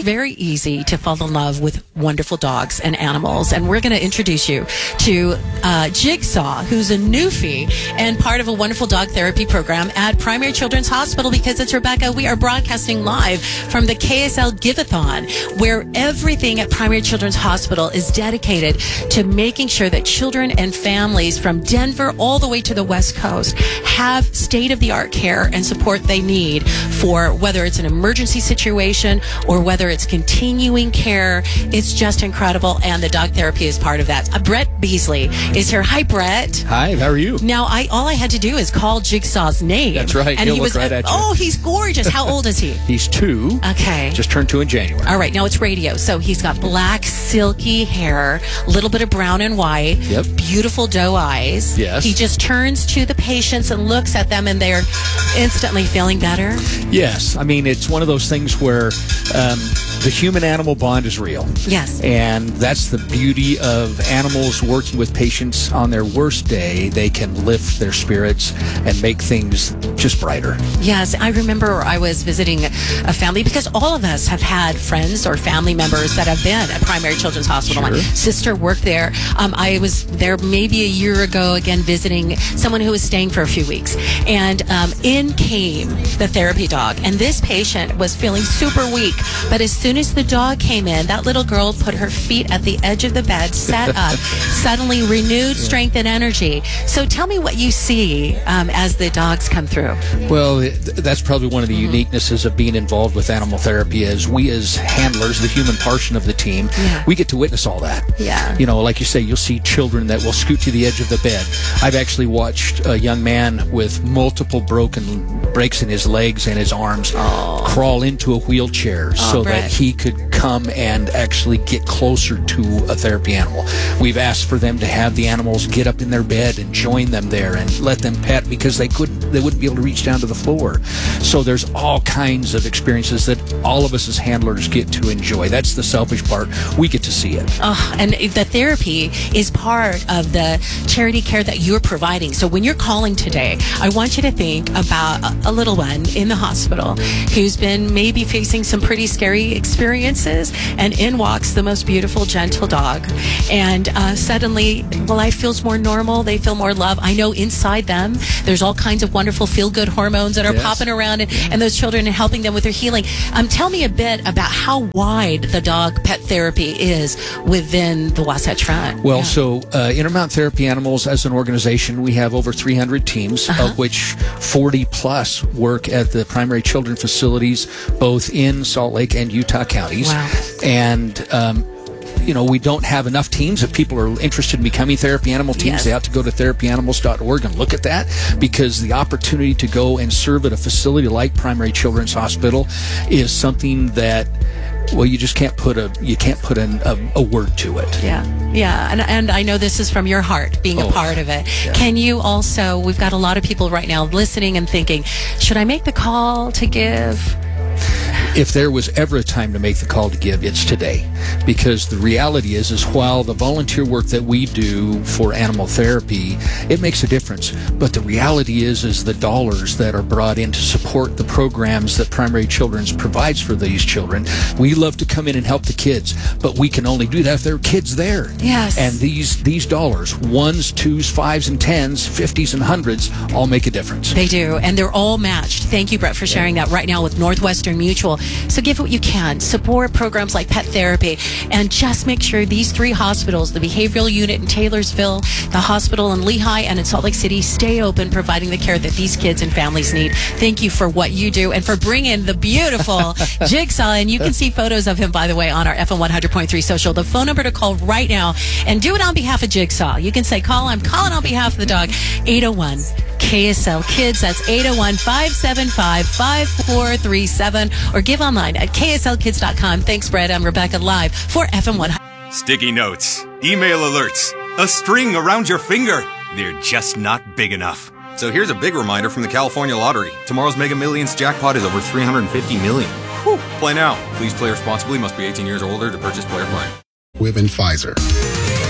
Very easy to fall in love with wonderful dogs and animals. And we're going to introduce you to Jigsaw, who's a newfie and part of a wonderful dog therapy program at Primary Children's Hospital. Because it's Rebecca, we are broadcasting live from the KSL Give-a-thon, where everything at Primary Children's Hospital is dedicated to making sure that children and families from Denver all the way to the West Coast have state-of-the-art care and support they need for whether it's an emergency situation or whether it's continuing care. It's just incredible, and the dog therapy is part of that. Brett Beasley is here. Hi, Brett. Hi, how are you? Now, all I had to do is call Jigsaw's name. That's right. And He'll he look was right at you. Oh, he's gorgeous. How old is he? He's 2. Okay. Just turned 2 in January. All right. Now it's radio. So he's got black, silky hair, a little bit of brown and white. Yep. Beautiful doe eyes. Yes. He just turns to the patients and looks at them, and they're instantly feeling better. Yes. I mean, it's one of those things where the human-animal bond is real. Yes. And that's the beauty of animals working with patients on their worst day. They can lift their spirits and make things just brighter. Yes. I remember I was visiting a family, because all of us have had friends or family members that have been at Primary Children's Hospital. Sure. My sister worked there. I was there maybe a year ago, again, visiting someone who was staying for a few weeks. And in came the therapy dog. And this patient was feeling super weak. But as soon as the dog came in, that little girl put her feet at the edge of the bed, sat up, suddenly renewed strength and energy. So tell me what you see as the dogs come through. Well, that's probably one of the uniquenesses of being involved with animal therapy is we as handlers, the human portion of the team, we get to witness all that. Yeah. You know, like you say, you'll see children that will scoot to the edge of the bed. I've actually watched a young man with multiple breaks in his legs and his arms crawl into a wheelchair so Brett. that he could come and actually get closer to a therapy animal. We've asked for them to have the animals get up in their bed and join them there and let them pet, because they wouldn't be able to reach down to the floor. So there's all kinds of experiences that all of us as handlers get to enjoy. That's the selfish part. We get to see it. And the therapy is part of the charity care that you're providing. So when you're calling today, I want you to think about a little one in the hospital who's been maybe facing some pretty scary experiences, and in walks the most beautiful, gentle dog. And suddenly, life feels more normal. They feel more love. I know inside them, there's all kinds of wonderful feel-good hormones that are popping around, and those children and helping them with their healing. Tell me a bit about how wide the dog pet therapy is within the Wasatch Front. Well, so Intermountain Therapy Animals as an organization, we have over 300 teams, of which 40 plus work at the primary children facilities, both in Salt Lake and Utah counties. Wow. And we don't have enough teams. If people are interested in becoming therapy animal teams, they have to go to therapyanimals.org and look at that, because the opportunity to go and serve at a facility like Primary Children's Hospital is something that, well, you just can't put a word to it. Yeah, and I know this is from your heart, being a part of it. Yeah. Can you also, we've got a lot of people right now listening and thinking, should I make the call to give? If there was ever a time to make the call to give, it's today. Because the reality is while the volunteer work that we do for animal therapy, it makes a difference. But the reality is the dollars that are brought in to support the programs that Primary Children's provides for these children. We love to come in and help the kids, but we can only do that if there are kids there. Yes. And these dollars, 1s, 2s, 5s, and 10s, 50s, and 100s, all make a difference. They do, and they're all matched. Thank you, Brett, for sharing that right now with Northwestern Mutual. So give what you can. Support programs like pet therapy, and just make sure these 3 hospitals, the behavioral unit in Taylorsville, the hospital in Lehigh, and in Salt Lake City, stay open, providing the care that these kids and families need. Thank you for what you do and for bringing the beautiful Jigsaw. And you can see photos of him, by the way, on our FM 100.3 social. The phone number to call right now, and do it on behalf of Jigsaw. You can say, I'm calling on behalf of the dog, 801 KSL Kids. That's 801-575-5437, or give online at kslkids.com. Thanks, Brett. I'm Rebecca, live for FM 100. Sticky notes, email alerts, a string around your finger. They're just not big enough. So here's a big reminder from the California Lottery. Tomorrow's Mega Millions jackpot is over $350 million. Whew. Play now. Please play responsibly. Must be 18 years or older to purchase player play. With Pfizer.